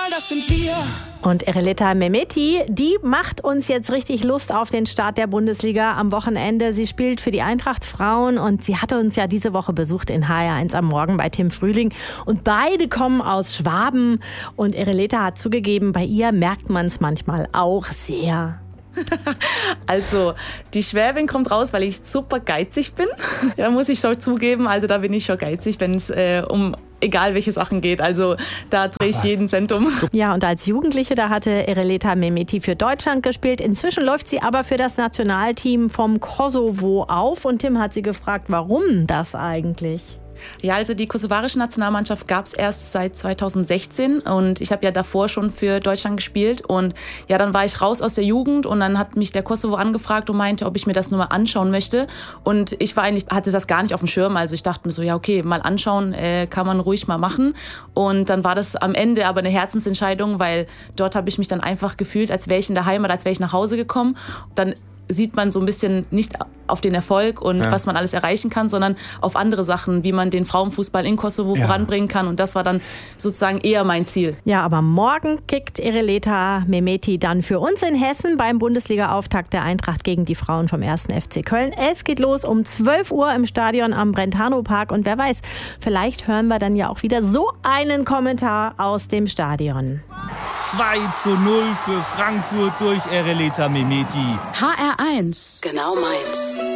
Fußball, das sind wir. Und Ereleta Mehmeti, die macht uns jetzt richtig Lust auf den Start der Bundesliga am Wochenende. Sie spielt für die Eintracht Frauen und sie hatte uns ja diese Woche besucht in HR1 am Morgen bei Tim Frühling. Und beide kommen aus Schwaben. Und Ereleta hat zugegeben, bei ihr merkt man es manchmal auch sehr. Also, die Schwäbin kommt raus, weil ich super geizig bin. Da muss ich schon zugeben, also da bin ich schon geizig, wenn es um egal welche Sachen geht. Also da drehe ich jeden Cent um. Ja, und als Jugendliche, da hatte Ereleta Mehmeti für Deutschland gespielt. Inzwischen läuft sie aber für das Nationalteam vom Kosovo auf. Und Tim hat sie gefragt, warum das eigentlich? Ja, also die kosovarische Nationalmannschaft gab es erst seit 2016 und ich habe ja davor schon für Deutschland gespielt und ja, dann war ich raus aus der Jugend und dann hat mich der Kosovo angefragt und meinte, ob ich mir das nur mal anschauen möchte und ich hatte das gar nicht auf dem Schirm, also ich dachte mir so, ja okay, mal anschauen kann man ruhig mal machen und dann war das am Ende aber eine Herzensentscheidung, weil dort habe ich mich dann einfach gefühlt, als wäre ich in der Heimat, als wäre ich nach Hause gekommen. Dann sieht man so ein bisschen nicht auf den Erfolg und was man alles erreichen kann, sondern auf andere Sachen, wie man den Frauenfußball in Kosovo voranbringen kann. Und das war dann sozusagen eher mein Ziel. Ja, aber morgen kickt Ereleta Mehmeti dann für uns in Hessen beim Bundesliga-Auftakt der Eintracht gegen die Frauen vom 1. FC Köln. Es geht los um 12 Uhr im Stadion am Brentano-Park. Und wer weiß, vielleicht hören wir dann ja auch wieder so einen Kommentar aus dem Stadion. 2:0 für Frankfurt durch Ereleta Mehmeti. HR1. Genau meins.